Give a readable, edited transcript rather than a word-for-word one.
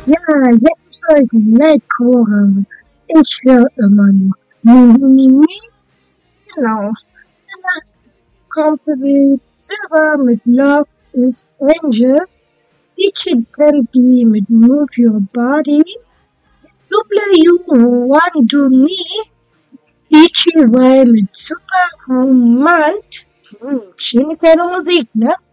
Ja, jetzt sollte Nightcore. Ich höre immer noch. Mimimi. Genau. Danach kommt mit Silver mit Love is Angel. Peachy Candy mit Move Your Body. W1 to Me. Peachy Y mit Super Romant. Schöne kleine Musik, ne?